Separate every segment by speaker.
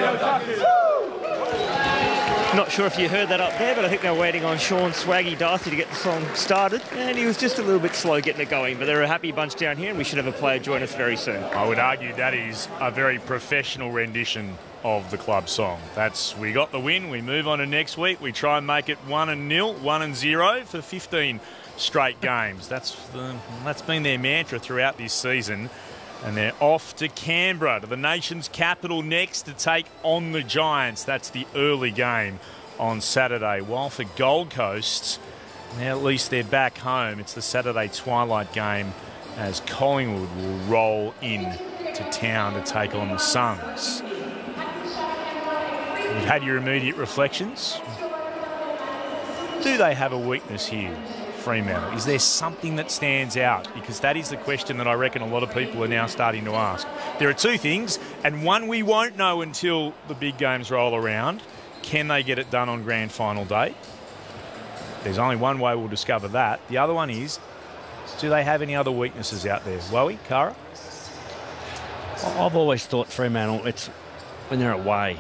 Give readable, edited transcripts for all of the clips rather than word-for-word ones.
Speaker 1: Not sure if you heard that up there, but I think they were waiting on Sean Swaggy Darcy to get the song started, and he was just a little bit slow getting it going, but they're a happy bunch down here, and we should have a player join us very soon.
Speaker 2: I would argue that is a very professional rendition of the club song. We got the win, we move on to next week, we try and make it 1-0, 1-0 for 15 straight games. That's been their mantra throughout this season. And they're off to Canberra, to the nation's capital next, to take on the Giants. That's the early game on Saturday. While for Gold Coast, now at least they're back home. It's the Saturday twilight game as Collingwood will roll in to town to take on the Suns. You've had your immediate reflections. Do they have a weakness here, Fremantle? Is there something that stands out? Because that is the question that I reckon a lot of people are now starting to ask. There are two things, and one we won't know until the big games roll around. Can they get it done on grand final day? There's only one way we'll discover that. The other one is, do they have any other weaknesses out there? Wowie, Cara?
Speaker 3: I've always thought Fremantle, it's when they're away.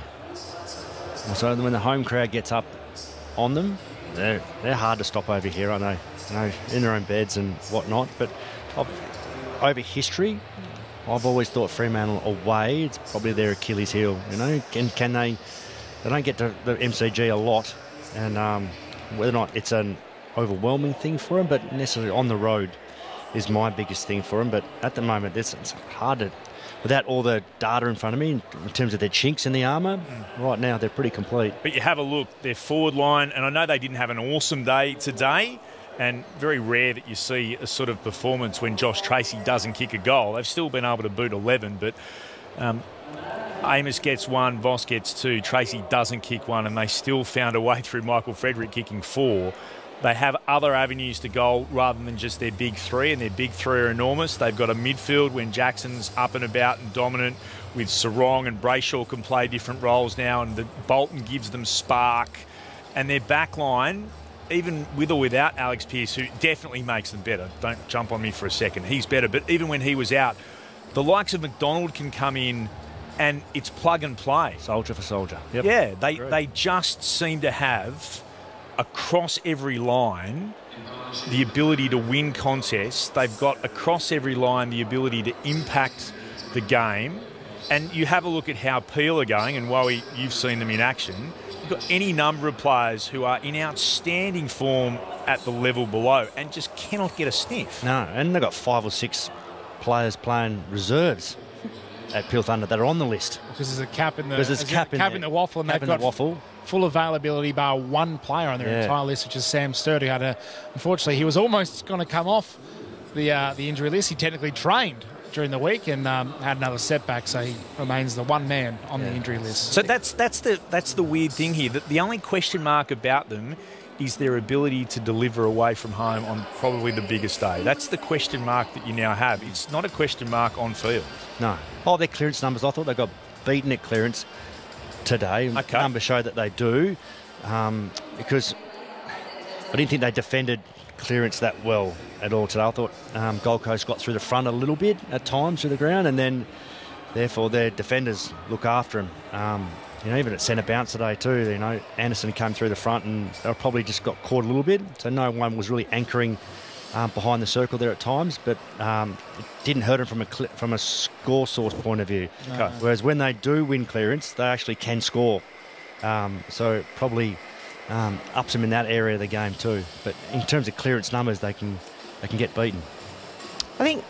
Speaker 3: So when the home crowd gets up on them, they're hard to stop over here, I know, in their own beds and whatnot. But over history, I've always thought Fremantle away, it's probably their Achilles heel. Can they don't get to the MCG a lot, and whether or not it's an overwhelming thing for them, but necessarily on the road is my biggest thing for them. But at the moment, it's hard to, without all the data in front of me in terms of their chinks in the armour, right now they're pretty complete.
Speaker 2: But you have a look, their forward line, and I know they didn't have an awesome day today, and very rare that you see a sort of performance when Josh Tracy doesn't kick a goal. They've still been able to boot 11, but Amos gets one, Voss gets two, Tracy doesn't kick one, and they still found a way through Michael Frederick kicking 4. They have other avenues to goal rather than just their big three, and their big three are enormous. They've got a midfield when Jackson's up and about and dominant, with Sarong and Brayshaw can play different roles now, and Bolton gives them spark. And their back line, even with or without Alex Pearce, who definitely makes them better. Don't jump on me for a second. He's better. But even when he was out, the likes of McDonald can come in and it's plug and play.
Speaker 3: Soldier for soldier. Yep.
Speaker 2: Yeah, they just seem to have, across every line, the ability to win contests. They've got, across every line, the ability to impact the game. And you have a look at how Peel are going, and Wowie, you've seen them in action. You've got any number of players who are in outstanding form at the level below and just cannot get a sniff.
Speaker 3: No, and they've got 5 or 6 players playing reserves at Peel Thunder that are on the list.
Speaker 4: Because there's a cap in the,
Speaker 3: in
Speaker 4: the waffle, and they've got full availability bar one player on their entire list, which is Sam Sturt, who had unfortunately, he was almost going to come off the injury list. He technically trained during the week and had another setback, so he remains the one man on the injury list.
Speaker 2: So that's the weird thing here. That the only question mark about them is their ability to deliver away from home on probably the biggest day. That's the question mark that you now have. It's not a question mark on field.
Speaker 3: No. Their clearance numbers, I thought they got beaten at clearance today.
Speaker 2: Okay.
Speaker 3: Numbers show that they do, because I didn't think they defended clearance that well at all today. I thought Gold Coast got through the front a little bit at times to the ground, and then therefore their defenders look after them. Even at centre bounce today too, Anderson came through the front and they probably just got caught a little bit, so no one was really anchoring behind the circle there at times, but it didn't hurt them from a score source point of view.
Speaker 2: Okay.
Speaker 3: Whereas when they do win clearance, they actually can score. So it probably ups them in that area of the game too. But in terms of clearance numbers, they can get beaten.
Speaker 5: I think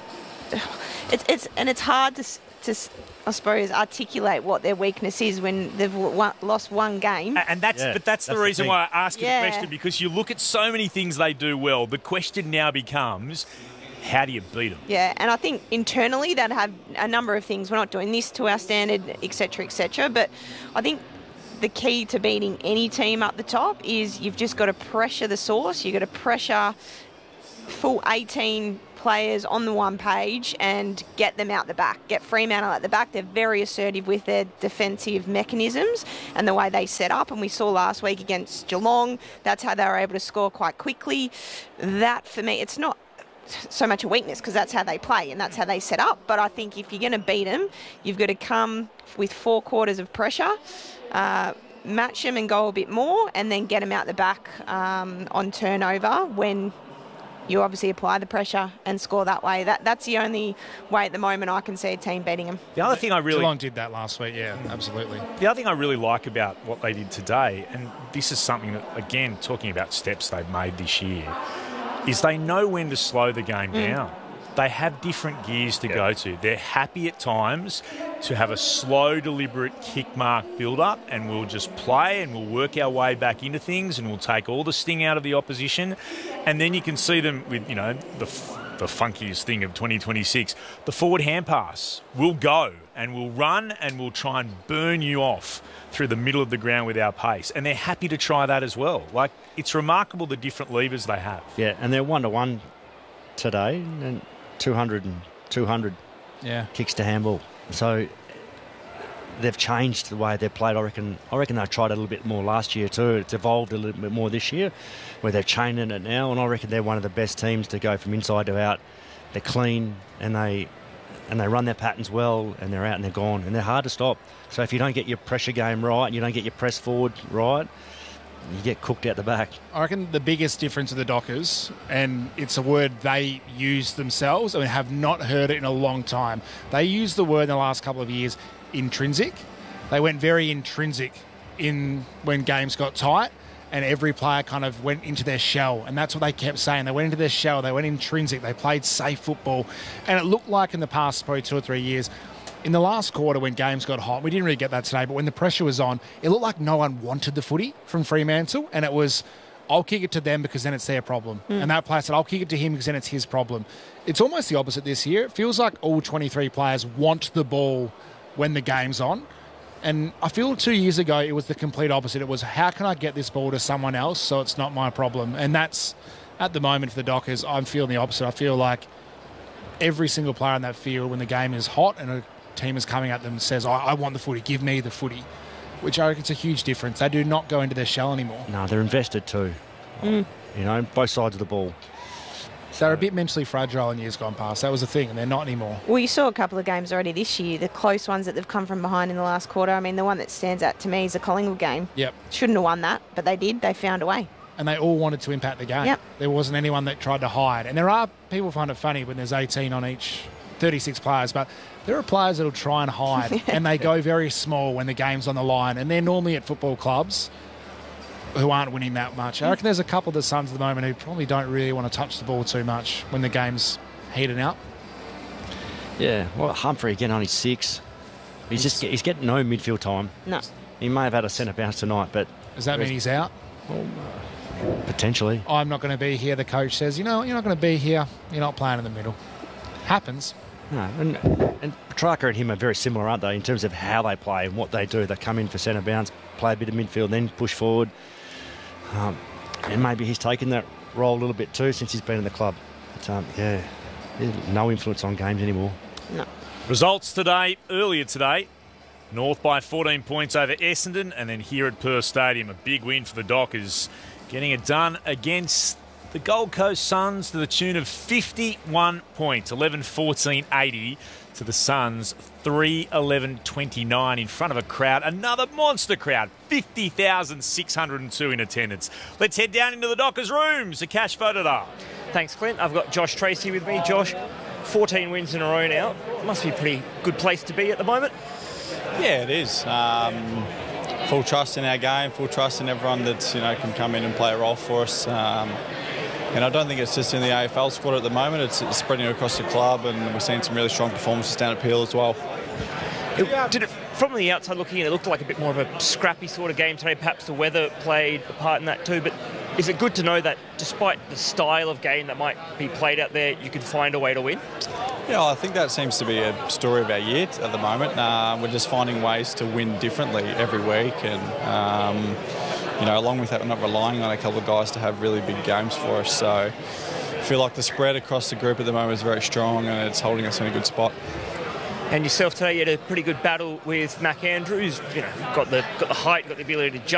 Speaker 5: it's hard to I suppose articulate what their weakness is when they've lost one game.
Speaker 2: And that's the reason why I ask you the question, because you look at so many things they do well. The question now becomes, how do you beat them?
Speaker 5: Yeah, and I think internally they'd have a number of things. We're not doing this to our standard, etc., but I think the key to beating any team up the top is you've just got to pressure the source. You've got to pressure full 18 players on the one page and get them out the back. Get Fremantle at the back. They're very assertive with their defensive mechanisms and the way they set up. And we saw last week against Geelong, that's how they were able to score quite quickly. That, for me, it's not so much a weakness because that's how they play and that's how they set up. But I think if you're going to beat them, you've got to come with 4 quarters of pressure, match them and go a bit more, and then get them out the back on turnover when you obviously apply the pressure and score that way. That's the only way at the moment I can see a team beating them.
Speaker 2: The other thing
Speaker 4: Geelong did that last week, yeah, absolutely.
Speaker 2: The other thing I really like about what they did today, and this is something that, again, talking about steps they've made this year, is they know when to slow the game down. They have different gears to go to. They're happy at times to have a slow, deliberate kick mark build-up, and we'll just play and we'll work our way back into things and we'll take all the sting out of the opposition. And then you can see them with, the funkiest thing of 2026, the forward hand pass. We'll go and we'll run and we'll try and burn you off through the middle of the ground with our pace. And they're happy to try that as well. Like, it's remarkable the different levers they have.
Speaker 3: Yeah, and they're 1-1 today and 200 kicks to handball. So they've changed the way they've played. I reckon they tried it a little bit more last year too. It's evolved a little bit more this year, where they're chaining it now, and I reckon they're one of the best teams to go from inside to out. They're clean and they run their patterns well, and they're out and they're gone, and they're hard to stop. So if you don't get your pressure game right and you don't get your press forward right, you get cooked out the back.
Speaker 4: I reckon the biggest difference of the Dockers, and it's a word they use themselves, I mean, have not heard it in a long time. They used the word in the last couple of years, intrinsic. They went very intrinsic when games got tight, and every player kind of went into their shell, and that's what they kept saying. They went into their shell, they went intrinsic, they played safe football, and it looked like in the past probably 2 or 3 years, in the last quarter when games got hot, we didn't really get that today, but when the pressure was on, it looked like no one wanted the footy from Fremantle, and it was, I'll kick it to them because then it's their problem. And that player said, I'll kick it to him because then it's his problem. It's almost the opposite this year. It feels like all 23 players want the ball when the game's on. And I feel 2 years ago it was the complete opposite. It was, how can I get this ball to someone else so it's not my problem? And that's, at the moment for the Dockers, I'm feeling the opposite. I feel like every single player in that field, when the game is hot and a team is coming at them and says, I want the footy, give me the footy, which I reckon it's a huge difference. They do not go into their shell anymore.
Speaker 3: No, they're invested too. Both sides of the ball.
Speaker 4: So they're a bit mentally fragile in years gone past. That was the thing, and they're not anymore.
Speaker 5: Well, you saw a couple of games already this year, the close ones that they've come from behind in the last quarter. I mean, the one that stands out to me is the Collingwood game.
Speaker 4: Yep.
Speaker 5: Shouldn't have won that, but they did. They found a way.
Speaker 4: And they all wanted to impact the game.
Speaker 5: Yep.
Speaker 4: There wasn't anyone that tried to hide. And there are people find it funny when there's 18 on each, 36 players, but there are players that will try and hide, and they go very small when the game's on the line, and they're normally at football clubs who aren't winning that much. I reckon there's a couple of the Suns at the moment who probably don't really want to touch the ball too much when the game's heating up.
Speaker 3: Yeah, well, Humphrey again, only 6. He's getting no midfield time.
Speaker 5: No.
Speaker 3: He may have had a centre bounce tonight, but...
Speaker 4: Does that mean he's out?
Speaker 3: Potentially.
Speaker 4: I'm not going to be here. The coach says, you're not going to be here. You're not playing in the middle. Happens.
Speaker 3: No, and Petrarca and him are very similar, aren't they, in terms of how they play and what they do. They come in for centre bounce, play a bit of midfield, then push forward. And maybe he's taken that role a little bit too since he's been in the club. But, no influence on games anymore.
Speaker 5: No.
Speaker 2: Results earlier today. North by 14 points over Essendon, and then here at Perth Stadium, a big win for the Dockers, getting it done against the Gold Coast Suns to the tune of 51 points, 11-14-80 to the Suns, 3-11-29 in front of a crowd, another monster crowd, 50,602 in attendance. Let's head down into the Dockers' rooms. Akash Vodadar.
Speaker 1: Thanks, Clint. I've got Josh Tracy with me. Josh, 14 wins in a row now. Must be a pretty good place to be at the moment.
Speaker 6: Yeah, it is. Full trust in our game, full trust in everyone that can come in and play a role for us. And I don't think it's just in the AFL squad at the moment. It's spreading across the club, and we're seeing some really strong performances down at Peel as well.
Speaker 1: From the outside looking in, it looked like a bit more of a scrappy sort of game today. Perhaps the weather played a part in that too. But is it good to know that despite the style of game that might be played out there, you can find a way to win?
Speaker 6: Yeah, I think that seems to be a story of our year at the moment. We're just finding ways to win differently every week, and along with that, we're not relying on a couple of guys to have really big games for us. So I feel like the spread across the group at the moment is very strong, and it's holding us in a good spot.
Speaker 1: And yourself today, you had a pretty good battle with Mac Andrews. Got the height, got the ability to jump.